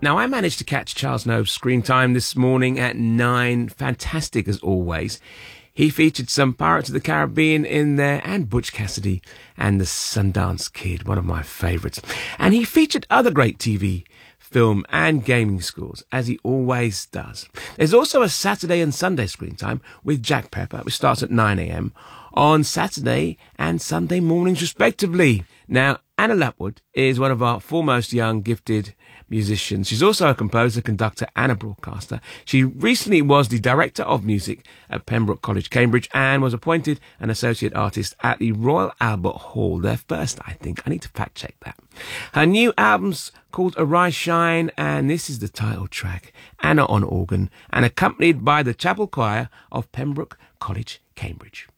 Now, I managed to catch Charles Nove's screen time this morning at 9. Fantastic as always. He featured some Pirates of the Caribbean in there and Butch Cassidy and the Sundance Kid, one of my favourites. And he featured other great TV, film and gaming scores, as he always does. There's also a Saturday and Sunday screen time with Jack Pepper, which starts at 9 a.m. on Saturday and Sunday mornings respectively. Now, Anna Lapwood is one of our foremost young gifted musicians. She's also a composer, conductor and a broadcaster. She recently was the Director of Music at Pembroke College, Cambridge, and was appointed an Associate Artist at the Royal Albert Hall. Their first, I think. I need to fact check that. Her new album's called Arise Shine, and this is the title track, Anna on organ, and accompanied by the Chapel Choir of Pembroke College, Cambridge.